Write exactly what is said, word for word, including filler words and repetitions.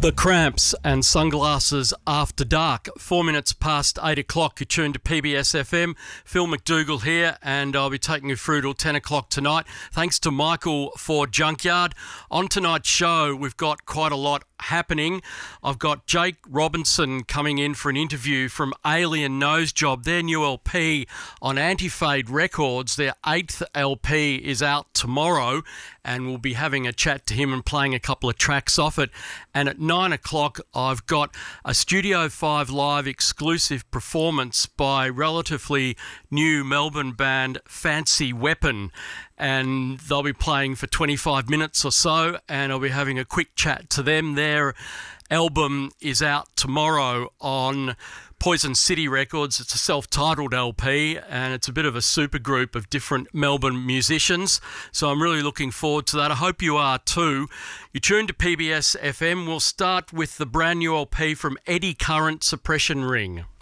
The Cramps and Sunglasses After Dark. Four minutes past eight o'clock. You tuned to P B S F M. Phil McDougall here, and I'll be taking you through till ten o'clock tonight. Thanks to Michael for Junkyard. On tonight's show, we've got quite a lot happening. I've got Jake Robinson coming in for an interview from Alien Nose Job. Their new L P on Anti-Fade Records. Their eighth L P is out tomorrow, and we'll be having a chat to him and playing a couple of tracks off it. And at nine o'clock, I've got a Studio five Live exclusive performance by relatively new Melbourne band Fancy Weapon. And they'll be playing for twenty-five minutes or so, and I'll be having a quick chat to them. Their album is out tomorrow on Poison City Records. It's a self-titled L P, and it's a bit of a super group of different Melbourne musicians. So I'm really looking forward to that. I hope you are too. You tuned to P B S F M. We'll start with the brand new L P from Eddie Current, Suppression Ring.